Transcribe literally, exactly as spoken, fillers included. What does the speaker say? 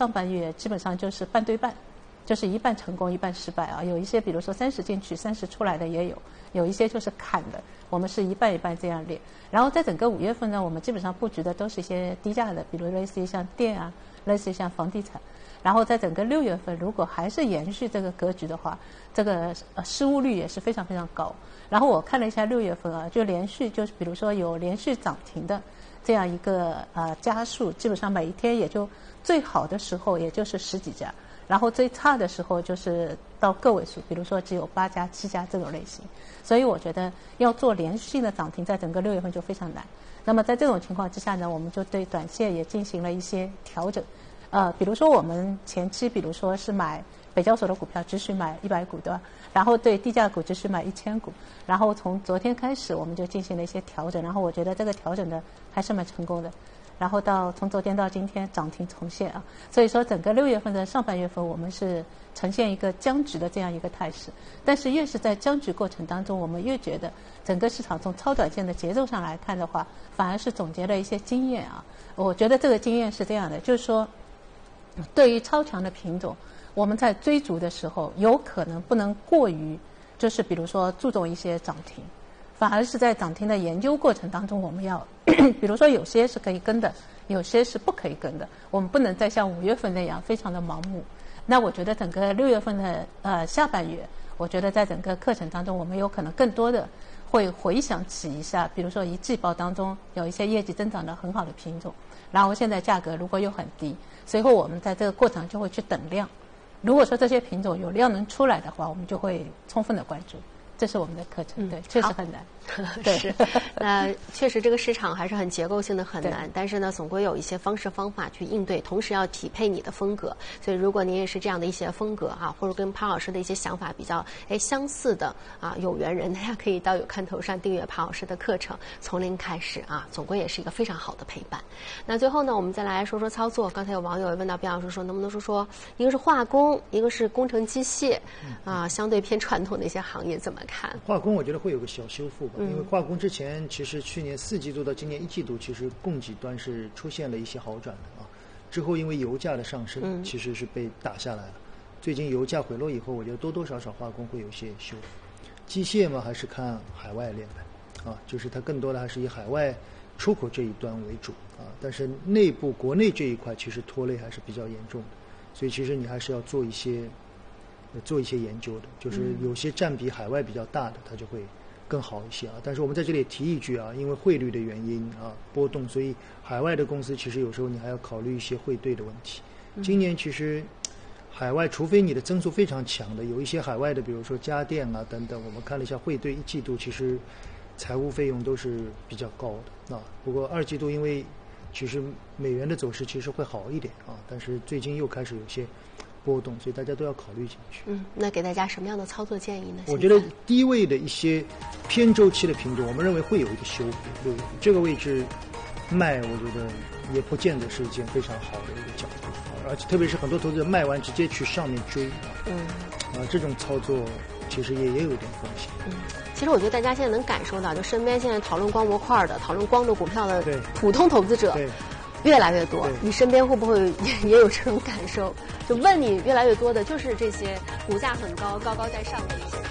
上半月基本上就是半对半，就是一半成功一半失败啊。有一些比如说三十进去三十出来的也有，有一些就是砍的，我们是一半一半这样列。然后在整个五月份呢，我们基本上布局的都是一些低价的，比如类似于像电啊，类似于像房地产。然后在整个六月份，如果还是延续这个格局的话，这个呃失误率也是非常非常高。然后我看了一下六月份啊，就连续就是比如说有连续涨停的这样一个呃家数，基本上每一天也就最好的时候也就是十几家，然后最差的时候就是到个位数，比如说只有八家七家这种类型。所以我觉得要做连续性的涨停，在整个六月份就非常难。那么在这种情况之下呢，我们就对短线也进行了一些调整。呃，比如说我们前期，比如说是买北交所的股票，只许买一百股，对吧？然后对低价股只许买一千股。然后从昨天开始，我们就进行了一些调整。然后我觉得这个调整的还是蛮成功的。然后到从昨天到今天涨停重现啊，所以说整个六月份的上半月份，我们是呈现一个僵局的这样一个态势。但是越是在僵局过程当中，我们越觉得整个市场从超短线的节奏上来看的话，反而是总结了一些经验啊。我觉得这个经验是这样的，就是说，对于超强的品种，我们在追逐的时候，有可能不能过于，就是比如说注重一些涨停，反而是在涨停的研究过程当中，我们要，比如说有些是可以跟的，有些是不可以跟的，我们不能再像五月份那样非常的盲目。那我觉得整个六月份的呃下半月，我觉得在整个课程当中，我们有可能更多的会回想起一下，比如说一季报当中有一些业绩增长的很好的品种，然后现在价格如果又很低，随后我们在这个过程就会去等量。如果说这些品种有量能出来的话，我们就会充分的关注。这是我们的课程，对，确实很难。 对，是，那确实这个市场还是很结构性的很难，但是呢，总归有一些方式方法去应对，同时要匹配你的风格。所以，如果您也是这样的一些风格啊，或者跟潘老师的一些想法比较哎相似的啊有缘人，大家可以到有看头上订阅潘老师的课程，从零开始啊，总归也是一个非常好的陪伴。那最后呢，我们再来说说操作。刚才有网友问到卞老师说，能不能说说一个是化工，一个是工程机械啊，相对偏传统的一些行业怎么看？ 化工我觉得会有个小修复吧，因为化工之前其实去年四季度到今年一季度，其实供给端是出现了一些好转的啊。之后因为油价的上升，其实是被打下来了。最近油价回落以后，我觉得多多少少化工会有些修复。机械嘛，还是看海外链的啊，就是它更多的还是以海外出口这一端为主啊。但是内部国内这一块其实拖累还是比较严重的，所以其实你还是要做一些。做一些研究的，就是有些占比海外比较大的，它就会更好一些啊。但是我们在这里提一句啊，因为汇率的原因啊波动，所以海外的公司其实有时候你还要考虑一些汇兑的问题。今年其实海外，除非你的增速非常强的，有一些海外的，比如说家电啊等等，我们看了一下汇兑，一季度其实财务费用都是比较高的啊。不过二季度因为其实美元的走势其实会好一点啊，但是最近又开始有些波动，所以大家都要考虑进去。 嗯，那给大家什么样的操作建议呢？ 我觉得低位的一些偏周期的品种，我们认为会有一个修复。这个位置卖，我觉得也不见得是一件非常好的一个角度，而且特别是很多投资者卖完直接去上面追，嗯，啊，这种操作其实也也有点风险。 嗯，其实我觉得大家现在能感受到，就身边现在讨论光模块的、讨论光的股票的普通投资者。对。越来越多，你身边会不会也也有这种感受？就问你越来越多的就是这些股价很高、高高在上的一些。